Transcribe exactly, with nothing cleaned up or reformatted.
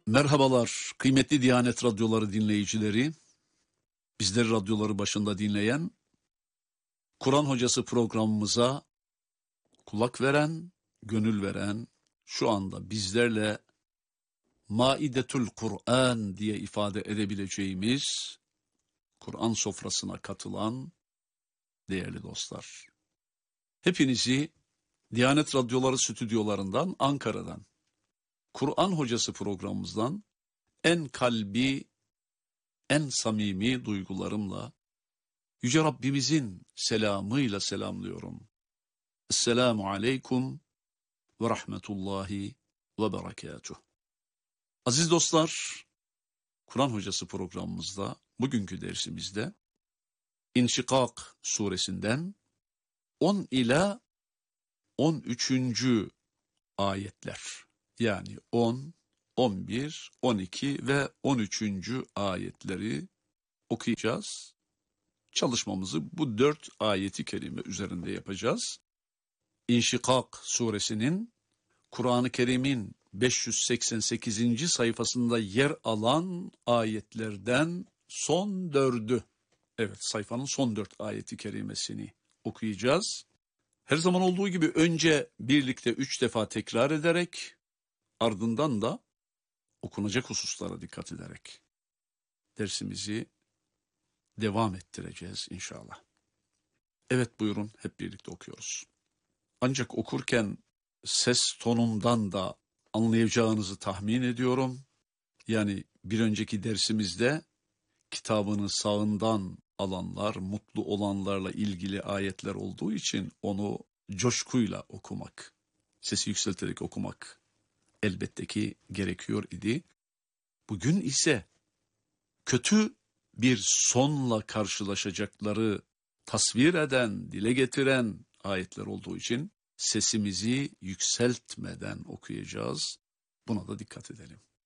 Merhabalar kıymetli Diyanet Radyoları dinleyicileri, bizleri radyoları başında dinleyen, Kur'an Hocası programımıza kulak veren, gönül veren, şu anda bizlerle Maidetül Kur'an diye ifade edebileceğimiz Kur'an sofrasına katılan değerli dostlar. Hepinizi Diyanet Radyoları stüdyolarından, Ankara'dan, Kur'an Hocası programımızdan en kalbi, en samimi duygularımla, Yüce Rabbimizin selamıyla selamlıyorum. Esselamu aleyküm ve rahmetullahi ve berekatuh. Aziz dostlar, Kur'an Hocası programımızda, bugünkü dersimizde, İnşikak suresinden on ila on üçüncü ayetler, yani on, on bir, on iki ve on üçüncü ayetleri okuyacağız. Çalışmamızı bu dört ayeti kerime üzerinde yapacağız. İnşikak suresinin Kur'an-ı Kerim'in beş yüz seksen sekizinci sayfasında yer alan ayetlerden son dördü. Evet, sayfanın son dört ayeti kerimesini okuyacağız. Her zaman olduğu gibi önce birlikte üç defa tekrar ederek, ardından da okunacak hususlara dikkat ederek dersimizi devam ettireceğiz inşallah. Evet, buyurun, hep birlikte okuyoruz. Ancak okurken ses tonumdan da anlayacağınızı tahmin ediyorum. Yani bir önceki dersimizde kitabını sağından alanlar, mutlu olanlarla ilgili ayetler olduğu için onu coşkuyla okumak, sesi yükselterek okumak elbette ki gerekiyor idi. Bugün ise kötü bir sonla karşılaşacakları tasvir eden, dile getiren ayetler olduğu için sesimizi yükseltmeden okuyacağız. Buna da dikkat edelim.